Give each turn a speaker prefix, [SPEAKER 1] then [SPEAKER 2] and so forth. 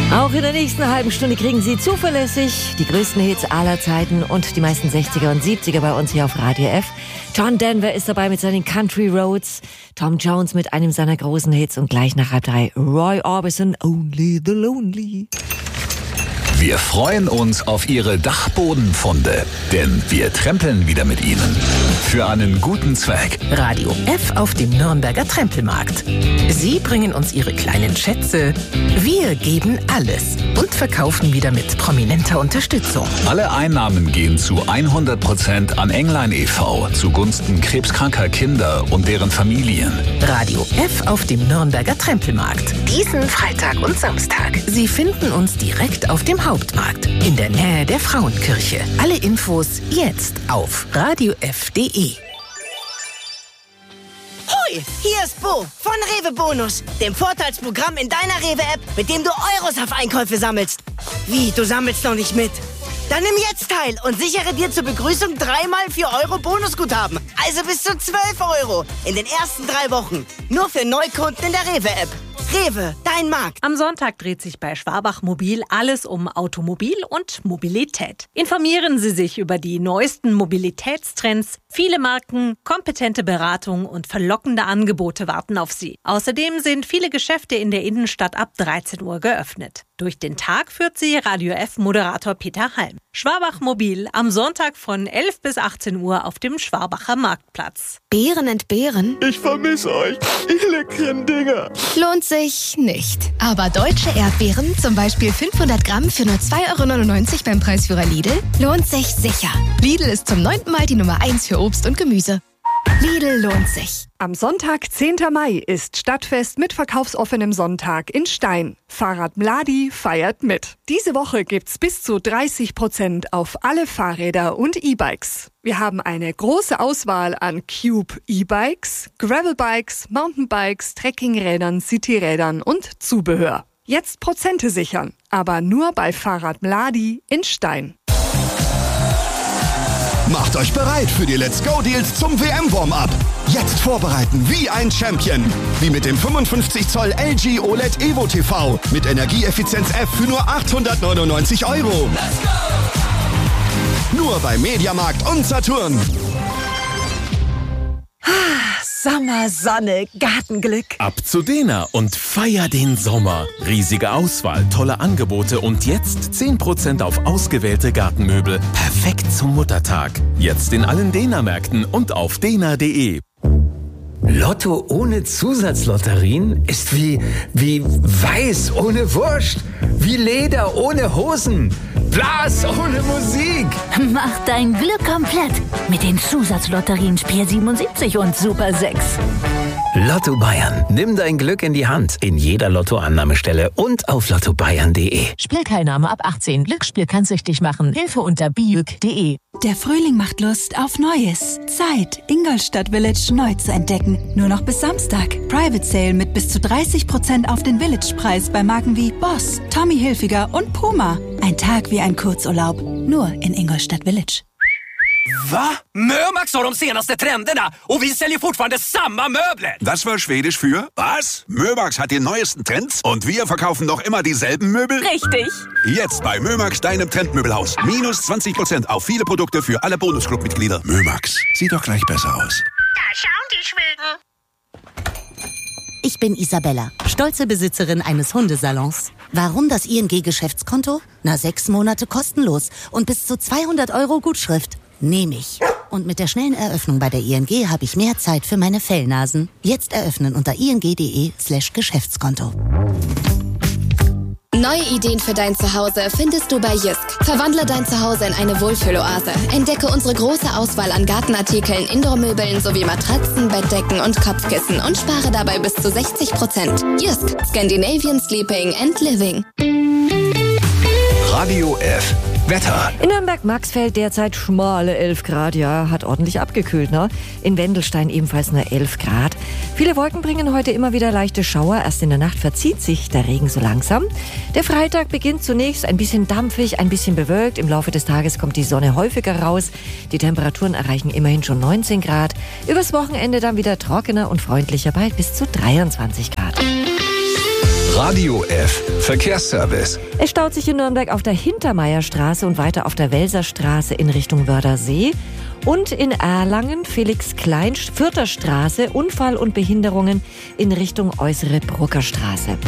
[SPEAKER 1] Auch in der nächsten halben Stunde kriegen Sie zuverlässig die größten Hits aller Zeiten und die meisten 60er und 70er bei uns hier auf Radio F. John Denver ist dabei mit seinen Country Roads, Tom Jones mit einem seiner großen Hits und gleich nach 2:30 Roy Orbison, Only the Lonely.
[SPEAKER 2] Wir freuen uns auf Ihre Dachbodenfunde, denn wir trempeln wieder mit Ihnen. Für einen guten Zweck.
[SPEAKER 3] Radio F auf dem Nürnberger Trempelmarkt. Sie bringen uns Ihre kleinen Schätze. Wir geben alles und verkaufen wieder mit prominenter Unterstützung.
[SPEAKER 2] Alle Einnahmen gehen zu 100% an Englein e.V. zugunsten krebskranker Kinder und deren Familien.
[SPEAKER 3] Radio F auf dem Nürnberger Trempelmarkt. Diesen Freitag und Samstag. Sie finden uns direkt auf dem Hauptmarkt in der Nähe der Frauenkirche. Alle Infos jetzt auf radiof.de.
[SPEAKER 4] Hoi, hier ist Bo von Rewe Bonus, dem Vorteilsprogramm in deiner Rewe-App, mit dem du Euros auf Einkäufe sammelst. Wie, du sammelst noch nicht mit? Dann nimm jetzt teil und sichere dir zur Begrüßung 3x 4 Euro Bonusguthaben. Also bis zu 12 Euro in den ersten 3 Wochen. Nur für Neukunden in der Rewe-App. Rewe, dein Markt.
[SPEAKER 5] Am Sonntag dreht sich bei Schwabach Mobil alles um Automobil und Mobilität. Informieren Sie sich über die neuesten Mobilitätstrends. Viele Marken, kompetente Beratung und verlockende Angebote warten auf Sie. Außerdem sind viele Geschäfte in der Innenstadt ab 13 Uhr geöffnet. Durch den Tag führt Sie Radio F-Moderator Peter Halm. Schwabach Mobil am Sonntag von 11 bis 18 Uhr auf dem Schwabacher Marktplatz.
[SPEAKER 6] Beeren entbehren?
[SPEAKER 7] Ich vermisse euch, ihr leckeren Dinger.
[SPEAKER 6] Lohnt sich nicht. Aber deutsche Erdbeeren, zum Beispiel 500 Gramm für nur 2,99 € beim Preisführer Lidl, lohnt sich sicher. Lidl ist zum 9. Mal die Nummer 1 für Obst und Gemüse. Lidl lohnt sich.
[SPEAKER 8] Am Sonntag, 10. Mai, ist Stadtfest mit verkaufsoffenem Sonntag in Stein. Fahrrad Mladi feiert mit. Diese Woche gibt's bis zu 30% auf alle Fahrräder und E-Bikes. Wir haben eine große Auswahl an Cube E-Bikes, Gravelbikes, Mountainbikes, Trekkingrädern, Cityrädern und Zubehör. Jetzt Prozente sichern, aber nur bei Fahrrad Mladi in Stein.
[SPEAKER 9] Macht euch bereit für die Let's Go Deals zum WM-Warm-Up. Jetzt vorbereiten wie ein Champion. Wie mit dem 55 Zoll LG OLED Evo TV mit Energieeffizienz F für nur 899 €. Let's go! Nur bei Mediamarkt und Saturn.
[SPEAKER 1] Sommer, Sonne, Gartenglück.
[SPEAKER 10] Ab zu Dena und feier den Sommer. Riesige Auswahl, tolle Angebote und jetzt 10% auf ausgewählte Gartenmöbel. Perfekt zum Muttertag. Jetzt in allen Dena-Märkten und auf dena.de.
[SPEAKER 11] Lotto ohne Zusatzlotterien ist wie Weiß ohne Wurst, wie Leder ohne Hosen, Blas ohne Musik.
[SPEAKER 12] Mach dein Glück komplett mit den Zusatzlotterien Spiel 77 und Super 6.
[SPEAKER 11] Lotto Bayern. Nimm dein Glück in die Hand. In jeder Lottoannahmestelle und auf lottobayern.de.
[SPEAKER 13] Spielteilnahme ab 18. Glücksspiel kann süchtig machen. Hilfe unter biüg.de.
[SPEAKER 14] Der Frühling macht Lust auf Neues. Zeit, Ingolstadt Village neu zu entdecken. Nur noch bis Samstag. Private Sale mit bis zu 30% auf den Village-Preis bei Marken wie Boss, Tommy Hilfiger und Puma. Ein Tag wie ein Kurzurlaub. Nur in Ingolstadt Village.
[SPEAKER 15] Va? Mömax har de senaste trenderna och vi säljer fortfarande samma möbler.
[SPEAKER 16] Das war Schwedisch für was? Mömax hat die neuesten Trends und wir verkaufen noch immer dieselben Möbel?
[SPEAKER 12] Richtig.
[SPEAKER 16] Jetzt bei Mömax, deinem Trendmöbelhaus. Minus 20% auf viele Produkte für alle Bonusclub-Mitglieder. Mömax, sieht doch gleich besser aus.
[SPEAKER 17] Da schauen die Schweden.
[SPEAKER 18] Ich bin Isabella, stolze Besitzerin eines Hundesalons. Warum das ING-Geschäftskonto? 6 Monate kostenlos und bis zu 200 € Gutschrift. Nehme ich. Und mit der schnellen Eröffnung bei der ING habe ich mehr Zeit für meine Fellnasen. Jetzt eröffnen unter ing.de/Geschäftskonto.
[SPEAKER 6] Neue Ideen für dein Zuhause findest du bei Jysk. Verwandle dein Zuhause in eine Wohlfühloase. Entdecke unsere große Auswahl an Gartenartikeln, Indoormöbeln sowie Matratzen, Bettdecken und Kopfkissen und spare dabei bis zu 60%. Jysk. Scandinavian Sleeping and Living.
[SPEAKER 2] Radio F. Wetter.
[SPEAKER 1] In Nürnberg-Maxfeld derzeit schmale 11 Grad, ja, hat ordentlich abgekühlt, ne? In Wendelstein ebenfalls nur 11 Grad. Viele Wolken bringen heute immer wieder leichte Schauer. Erst in der Nacht verzieht sich der Regen so langsam. Der Freitag beginnt zunächst ein bisschen dampfig, ein bisschen bewölkt. Im Laufe des Tages kommt die Sonne häufiger raus. Die Temperaturen erreichen immerhin schon 19 Grad. Übers Wochenende dann wieder trockener und freundlicher, bald bis zu 23 Grad.
[SPEAKER 2] Radio F Verkehrsservice.
[SPEAKER 1] Es staut sich in Nürnberg auf der Hintermeierstraße und weiter auf der Welserstraße in Richtung Wörthersee. Und in Erlangen, Felix-Klein-Fürther Straße, Unfall und Behinderungen in Richtung Äußere Bruckerstraße.